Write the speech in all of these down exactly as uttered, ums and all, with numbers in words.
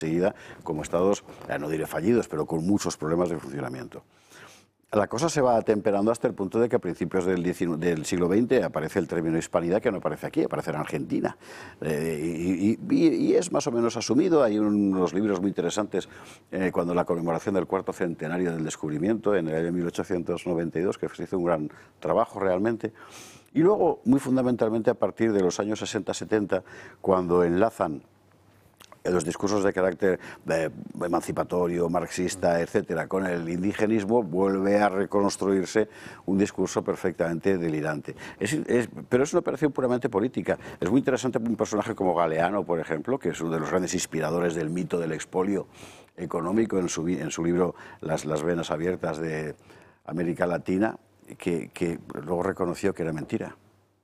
seguida como estados, no diré fallidos, pero con muchos problemas de funcionamiento. La cosa se va atemperando hasta el punto de que a principios del, del siglo veinte aparece el término hispanidad, que no aparece aquí, aparece en Argentina. Eh, y, y, y es más o menos asumido. Hay unos libros muy interesantes eh, cuando la conmemoración del cuarto centenario del descubrimiento, en el año mil ochocientos noventa y dos, que se hizo un gran trabajo realmente. Y luego, muy fundamentalmente, a partir de los años sesenta setenta, cuando enlazan los discursos de carácter eh, emancipatorio, marxista, etcétera, con el indigenismo, vuelve a reconstruirse un discurso perfectamente delirante. Es, es, pero es una operación puramente política. Es muy interesante un personaje como Galeano, por ejemplo, que es uno de los grandes inspiradores del mito del expolio económico en su, en su libro Las, las venas abiertas de América Latina, que, que luego reconoció que era mentira.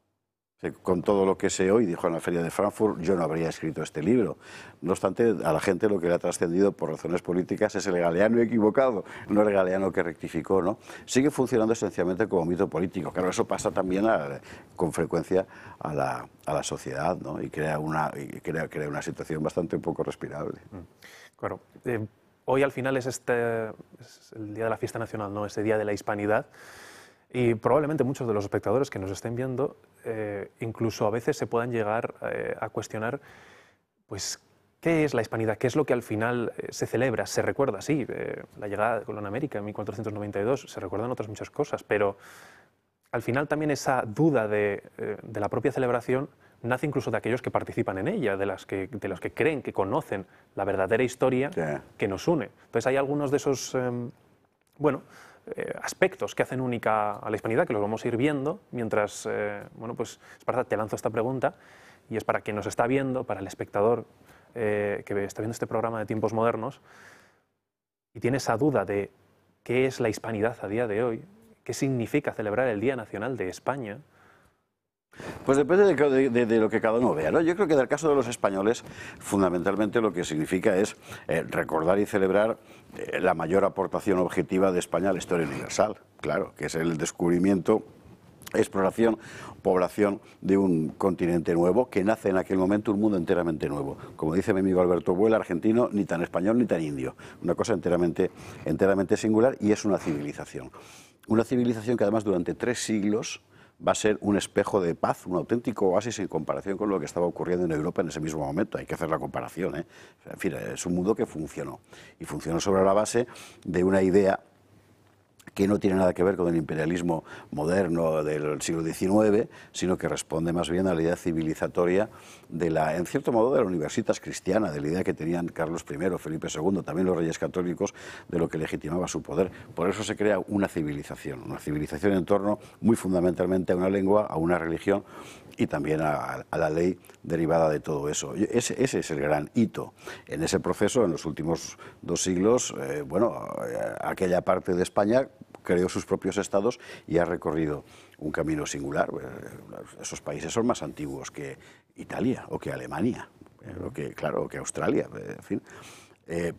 Con todo lo que sé hoy, dijo en la Feria de Frankfurt, yo no habría escrito este libro. No obstante, a la gente lo que le ha trascendido por razones políticas es el Galeano equivocado, no el Galeano que rectificó, ¿no? Sigue funcionando esencialmente como mito político. Claro, eso pasa también a, con frecuencia a la, a la sociedad, ¿no? Y crea una, y crea, crea una situación bastante poco respirable. Claro. Eh, hoy al final es, este, es el Día de la Fiesta Nacional, ¿no? Ese Día de la Hispanidad. Y probablemente muchos de los espectadores que nos estén viendo, eh, incluso a veces se puedan llegar eh, a cuestionar, pues, ¿qué es la hispanidad? ¿Qué es lo que al final eh, se celebra? Se recuerda, sí, eh, la llegada de Colón a América en mil cuatrocientos noventa y dos, se recuerdan otras muchas cosas, pero al final también esa duda de, eh, de la propia celebración nace incluso de aquellos que participan en ella, de, las que, de los que creen que conocen la verdadera historia sí. que nos une. Entonces hay algunos de esos, eh, bueno, Eh, aspectos que hacen única a la hispanidad, que los vamos a ir viendo mientras, eh, bueno, pues, Esparza, te lanzo esta pregunta, y es para quien nos está viendo, para el espectador eh, que está viendo este programa de Tiempos Modernos, y tiene esa duda de qué es la hispanidad a día de hoy, qué significa celebrar el Día Nacional de España. Pues depende de, de, de lo que cada uno vea, ¿no? Yo creo que en el caso de los españoles, fundamentalmente lo que significa es eh, recordar y celebrar eh, la mayor aportación objetiva de España a la historia universal, claro, que es el descubrimiento, exploración, población de un continente nuevo que nace en aquel momento un mundo enteramente nuevo. Como dice mi amigo Alberto Buel, argentino, ni tan español ni tan indio. Una cosa enteramente, enteramente singular, y es una civilización. Una civilización que además durante tres siglos va a ser un espejo de paz, un auténtico oasis en comparación con lo que estaba ocurriendo en Europa en ese mismo momento. Hay que hacer la comparación, ¿eh? En fin, es un mundo que funcionó. Y funcionó sobre la base de una idea que no tiene nada que ver con el imperialismo moderno del siglo diecinueve, sino que responde más bien a la idea civilizatoria de la, en cierto modo, de la universitas cristiana, de la idea que tenían Carlos primero, Felipe segundo, también los reyes católicos, de lo que legitimaba su poder. Por eso se crea una civilización, una civilización en torno muy fundamentalmente a una lengua, a una religión y también a, a la ley derivada de todo eso. Ese, ese es el gran hito. En ese proceso, en los últimos dos siglos, eh, bueno, aquella parte de España creó sus propios estados y ha recorrido un camino singular. Esos países son más antiguos que Italia o que Alemania, o que, claro, o que Australia, en fin. Eh,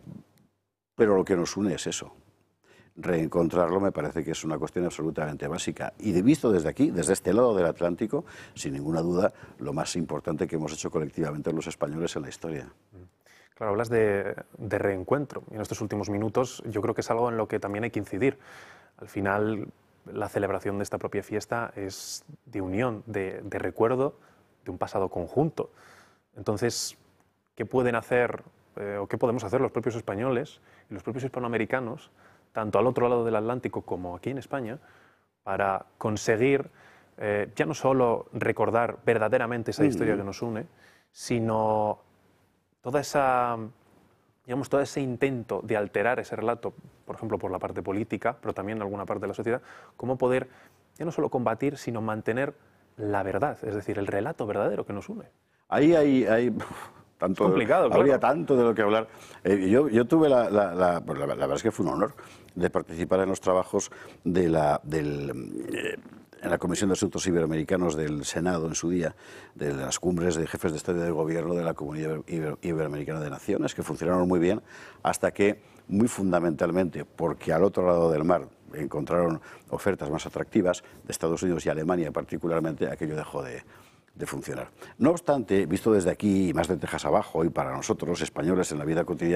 pero lo que nos une es eso. Reencontrarlo me parece que es una cuestión absolutamente básica. Y de visto desde aquí, desde este lado del Atlántico, sin ninguna duda, lo más importante que hemos hecho colectivamente los españoles en la historia. Claro, hablas de, de reencuentro. Y en estos últimos minutos yo creo que es algo en lo que también hay que incidir. Al final, la celebración de esta propia fiesta es de unión, de, de recuerdo de un pasado conjunto. Entonces, ¿qué pueden hacer eh, o qué podemos hacer los propios españoles y los propios hispanoamericanos, tanto al otro lado del Atlántico como aquí en España, para conseguir eh, ya no solo recordar verdaderamente esa historia que nos une, sino toda esa, digamos, todo ese intento de alterar ese relato, por ejemplo, por la parte política, pero también en alguna parte de la sociedad, cómo poder ya no solo combatir, sino mantener la verdad, es decir, el relato verdadero que nos une? Ahí hay... hay... Tanto, es complicado, habría claro. tanto de lo que hablar. Eh, yo, yo tuve la, la, la, pues la, la verdad es que fue un honor de participar en los trabajos de la, del, eh, en la Comisión de Asuntos Iberoamericanos del Senado en su día, de las cumbres de jefes de Estado y de Gobierno de la Comunidad Iber, Iberoamericana de Naciones, que funcionaron muy bien, hasta que, muy fundamentalmente, porque al otro lado del mar encontraron ofertas más atractivas de Estados Unidos y Alemania particularmente, aquello dejó de... de funcionar. No obstante, visto desde aquí, más de Texas abajo, y para nosotros, españoles, en la vida cotidiana,